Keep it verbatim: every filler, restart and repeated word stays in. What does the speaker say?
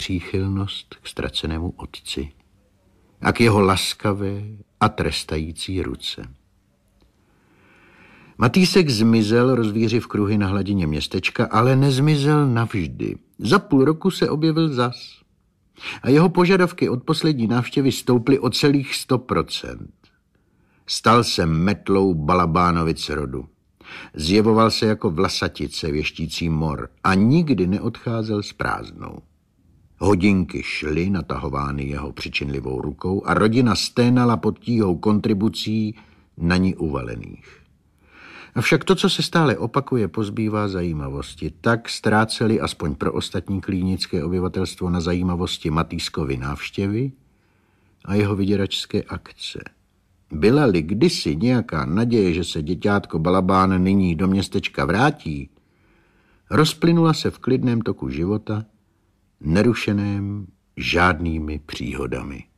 nepříchylnost k ztracenému otci a k jeho laskavé a trestající ruce. Matýsek zmizel, rozvířiv kruhy na hladině městečka, ale nezmizel navždy. Za půl roku se objevil zas. A jeho požadavky od poslední návštěvy stouply o celých sto procent. Stal se metlou Balabánovic rodu. Zjevoval se jako vlasatice věštící mor a nikdy neodcházel s prázdnou. Hodinky šly natahovány jeho přičinlivou rukou a rodina sténala pod tíhou kontribucí na ní uvalených. Avšak to, co se stále opakuje, pozbývá zajímavosti. Tak ztráceli aspoň pro ostatní klínické obyvatelstvo na zajímavosti Matýskovy návštěvy a jeho vyděračské akce. Byla-li kdysi nějaká naděje, že se děťátko Balabán nyní do městečka vrátí, rozplynula se v klidném toku života, nerušeném žádnými příhodami.